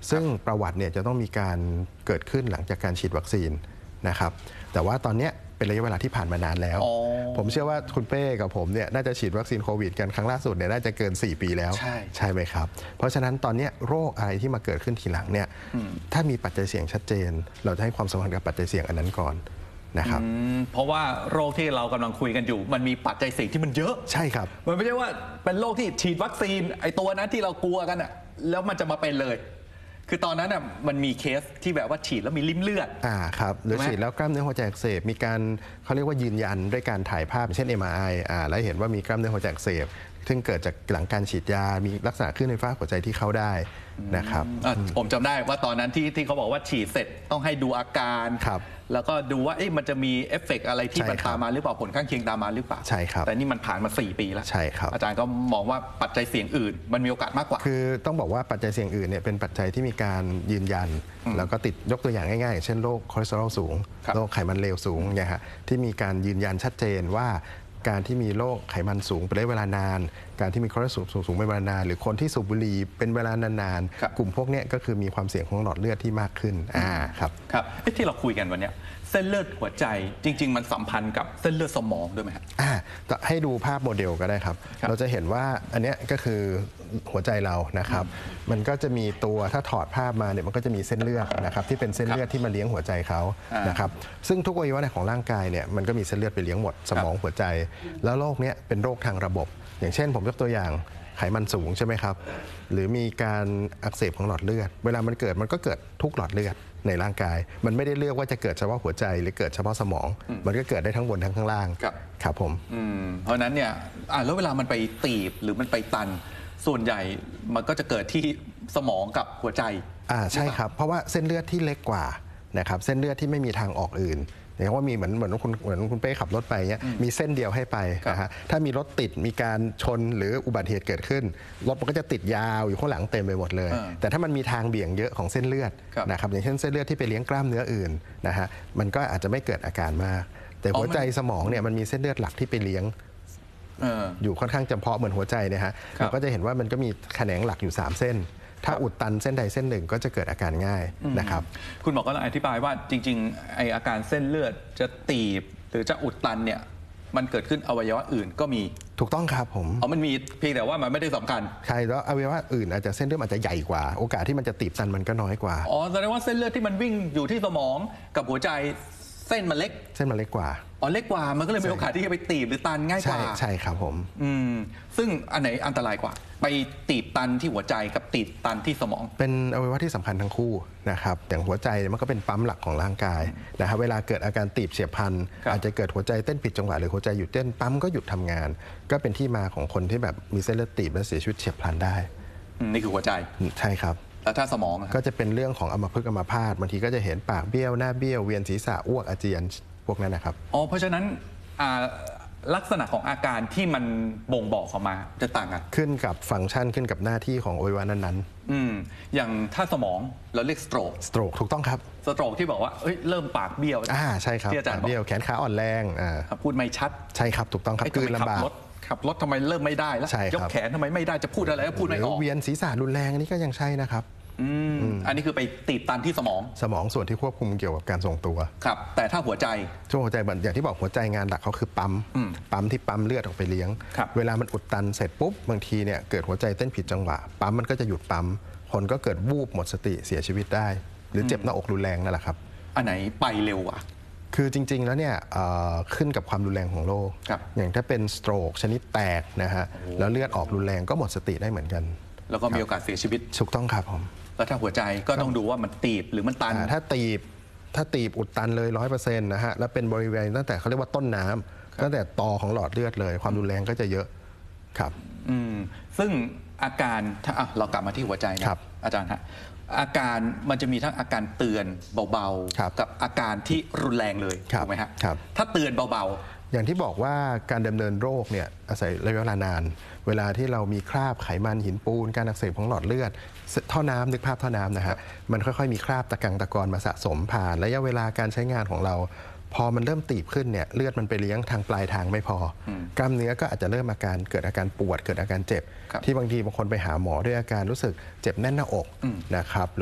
ซึ่งประวัติเนี่ยจะต้องมีการเกิดขึ้นหลังจากการฉีดวัคซีนนะครับแต่ว่าตอนนี้เป็นระยะเวลาที่ผ่านมานานแล้วผมเชื่อว่าคุณเป้กับผมเนี่ยน่าจะฉีดวัคซีนโควิดกันครั้งล่าสุดเนี่ยน่าจะเกิน4 ปีแล้วใช่ไหมครับเพราะฉะนั้นตอนนี้โรคอะไรที่มาเกิดขึ้นทีหลังเนี่ยถ้ามีปัจจัยเสี่ยงชัดเจนเราจะให้ความสำคัญกับปัจจัยเสี่ยงอันนั้นก่อนนะครับเพราะว่าโรคที่เรากำลังคุยกันอยู่มันมีปัจจัยเสี่ยงที่มันเยอะใช่ครับมันไม่ใช่ว่าเป็นโรคที่ฉีดวัคซีนไอตัวนั้นที่เรากลัวกันอ่ะแล้วมันจะมาเป็นเลยคือตอนนั้นอ่ะมันมีเคสที่แบบว่าฉีดแล้วมีริ่มเลือดครับหรือฉีดแล้วกล้ามเนื้อหัวใจอักเสบมีการเขาเรียกว่ายืนยันด้วยการถ่ายภาพเช่น MRI แล้วเห็นว่ามีกล้ามเนื้อหัวใจอักเสบซึ่งเกิดจากหลังการฉีดยามีลักษณะคลื่นไฟฟ้าหัวใจที่เข้าได้นะครับผมจำได้ว่าตอนนั้นที่เขาบอกว่าฉีดเสร็จต้องให้ดูอาการแล้วก็ดูว่ามันจะมีเอฟเฟกต์อะไรที่มันตามมาหรือเปล่าผลข้างเคียงตามมาหรือเปล่าใช่ครับแต่นี่มันผ่านมา4 ปีแล้วใช่ครับอาจารย์ก็มองว่าปัจจัยเสี่ยงอื่นมันมีโอกาสมากกว่าคือต้องบอกว่าปัจจัยเสี่ยงอื่นเนี่ยเป็นปัจจัยที่มีการยืนยันแล้วก็ติดยกตัวอย่างง่ายๆเช่นโรคคอเลสเตอรอลสูงโรคไขมันเลวสูงเนี่ยฮะที่มีการยืนยันชัดเจนว่าการที่มีโรคไขมันสูงเป็นระยะเวลานานการที่มีคอเลสเตอรอลสูงเป็นเวลานานหรือคนที่สูบบุหรี่เป็นเวลานานๆกลุ่มพวกนี้ก็คือมีความเสี่ยงของหลอดเลือดที่มากขึ้นครับที่เราคุยกันวันนี้เส้นเลือดหัวใจจริงๆมันสัมพันธ์กับเส้นเลือดสมองด้วยไหมครับให้ดูภาพโมเดลก็ได้ครับเราจะเห็นว่าอันนี้ก็คือหัวใจเรานะครับมันก็จะมีตัวถ้าถอดภาพมาเนี่ยมันก็จะมีเส้นเลือดนะครับที่เป็นเส้นเลือดที่มาเลี้ยงหัวใจเขานะครับซึ่งทุกอวัยวะของร่างกายเนี่ยมันก็มีเส้นเลือดไปเลี้ยงหมดสมองหัวใจแล้วโรคนี้เป็นโรคทางระบบอย่างเช่นผมยกตัวอย่างไขมันสูงใช่ไหมครับหรือมีการอักเสบของหลอดเลือดเวลามันเกิดมันก็เกิดทุกหลอดเลือดในร่างกายมันไม่ได้เลือกว่าจะเกิดเฉพาะหัวใจหรือเกิดเฉพาะสมองมันก็เกิดได้ทั้งบนทั้งข้างล่างครับผมเพราะนั้นเนี่ยแล้วเวลามันไปตีบหรือมันไปตันส่วนใหญ่มันก็จะเกิดที่สมองกับหัวใจใช่ครับเพราะว่าเส้นเลือดที่เล็กกว่านะครับเส้นเลือดที่ไม่มีทางออกอื่นอย่างว่ามีเหมือนคุณเป้ขับรถไปเงี้ยมีเส้นเดียวให้ไปนะฮะถ้ามีรถติดมีการชนหรืออุบัติเหตุเกิดขึ้นรถมันก็จะติดยาวอยู่ข้างหลังเต็มไปหมดเลยแต่ถ้ามันมีทางเบี่ยงเยอะของเส้นเลือดนะครับอย่างเช่นเส้นเลือดที่ไปเลี้ยงกล้ามเนื้ออื่นนะฮะมันก็อาจจะไม่เกิดอาการมากแต่หัวใจสมองเนี่ยมันมีเส้นเลือดหลักที่ไปเลี้ยงอยู่ค่อนข้างจำเพาะเหมือนหัวใจเนี่ยฮะเราก็จะเห็นว่ามันก็มีแขนงหลักอยู่3เส้นถ้าอุดตันเส้นใดเส้นหนึ่งก็จะเกิดอาการง่ายนะครับคุณหมอก็อธิบายว่าจริงๆไออาการเส้นเลือดจะตีบหรือจะอุดตันเนี่ยมันเกิดขึ้นอวัยวะอื่นก็มีถูกต้องครับผมมันมีเพียงแต่ว่ามันไม่ได้สำคัญใช่แล้วอวัยวะอื่นอาจจะเส้นเลือดอาจจะใหญ่กว่าโอกาสที่มันจะตีบตันมันก็น้อยกว่าแสดงว่าเส้นเลือดที่มันวิ่งอยู่ที่สมองกับหัวใจเส้นมันเล็กกว่าเล็กกว่ามันก็เลยมีโอกาสที่จะไปตีบหรือตันง่ายกว่าใช่ครับผมซึ่งอันไหนอันตรายกว่าไปตีบตันที่หัวใจกับตีบตันที่สมองเป็นอวัยวะที่สำคัญทั้งคู่นะครับอย่างหัวใจมันก็เป็นปั๊มหลักของร่างกายนะครับเวลาเกิดอาการตีบเฉียบพลันอาจจะเกิดหัวใจเต้นผิดจังหวะหรือหัวใจหยุดเต้นปั๊มก็หยุดทำงานก็เป็นที่มาของคนที่แบบมีเส้นเลือดตีบและเสียชีวิตเฉียบพลันได้นี่คือหัวใจใช่ครับแล้วถ้าสมองก็จะเป็นเรื่องของอัมพฤกษ์อัมพาตบางทีก็จะเห็นปากเบี้ยวหน้าเบี้ยวเวียนศีรษะอ้วกอาเจียนพวกนั้นนะครับเพราะฉะนั้นลักษณะของอาการที่มันบ่งบอกออกมาจะต่างกันขึ้นกับฟังก์ชันขึ้นกับหน้าที่ของอวัยวะนั้นอย่างถ้าสมองเราเรียก stroke ถูกต้องครับ stroke ที่บอกว่าเริ่มปากเบี้ยวใช่ครับที่อาจารย์เบี้ยวแขนขาอ่อนแรงพูดไม่ชัดใช่ครับถูกต้องครับคือลำบากขับรถทำไมเริ่มไม่ได้แล้วยกแขนทำไมไม่ได้จะพูดอะไรก็พูดไม่ออกเวียนศีรษะรุนแรงอันนี้ก็ยังใช่นะครับอันนี้คือไปตีบตันที่สมองส่วนที่ควบคุมเกี่ยวกับการทรงตัวครับแต่ถ้าหัวใจอย่างที่บอกหัวใจงานหลักเขาคือปั๊มที่ปั๊มเลือดออกไปเลี้ยงเวลามันอุดตันเสร็จปุ๊บบางทีเนี่ยเกิดหัวใจเต้นผิดจังหวะปั๊มมันก็จะหยุดปั๊มคนก็เกิดวูบหมดสติเสียชีวิตได้หรือเจ็บหน้าอกรุนแรงนั่นแหละครับอันไหนไปเร็วอ่ะคือจริงๆแล้วเนี่ยขึ้นกับความรุนแรงของโรคอย่างถ้าเป็นสโตรกชนิดแตกนะฮะแล้วเลือดออกรุนแรงก็หมดสติได้เหมือนกันแล้วก็มีโอกาสเสียชีวิตถูกต้องครับผมแล้วถ้าหัวใจก็ต้องดูว่ามันตีบหรือมันตันถ้าตีบอุดตันเลย 100% นะฮะแล้วเป็นบริเวณตั้งแต่เขาเรียกว่าต้นน้ำตั้งแต่ตอของหลอดเลือดเลยความรุนแรงก็จะเยอะครับซึ่งอาการถ้าเรากลับมาที่หัวใจนะอาจารย์ฮะอาการมันจะมีทั้งอาการเตือนเบาๆกับอาการที่รุนแรงเลยถูกไหมฮะถ้าเตือนเบาๆอย่างที่บอกว่าการดำเนินโรคเนี่ยอาศัยระยะเวลานานเวลาที่เรามีคราบไขมันหินปูนการอักเสบของหลอดเลือดท่อน้ำนึกภาพท่อน้ำนะฮะมันค่อยๆมีคราบตะกังตะกอนมาสะสมผ่านระยะเวลาการใช้งานของเราพอมันเริ่มตีบขึ้นเนี่ยเลือดมันไปเลี้ยงทางปลายทางไม่พอกล้ามเนื้อก็อาจจะเริ่มเกิดอาการปวดเกิดอาการเจ็บที่บางทีบางคนไปหาหมอด้วยอาการรู้สึกเจ็บแน่นหน้าอกนะครับ